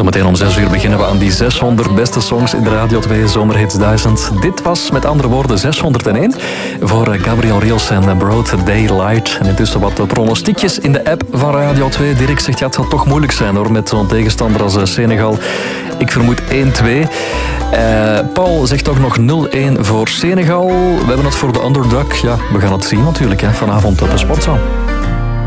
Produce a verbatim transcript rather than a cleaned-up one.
Zometeen om zes uur beginnen we aan die zeshonderd beste songs in de Radio twee Zomerhits duizend. Dit was met andere woorden zeshonderdéén voor Gabriel Rios en Broad Daylight. En intussen wat pronostiekjes in de app van Radio twee. Dirk zegt, ja, het zal toch moeilijk zijn hoor, met zo'n tegenstander als Senegal. Ik vermoed één twee. Uh, Paul zegt toch nog nul één voor Senegal. We hebben het voor de underdog. Ja, we gaan het zien natuurlijk hè, vanavond op de Sportzaal.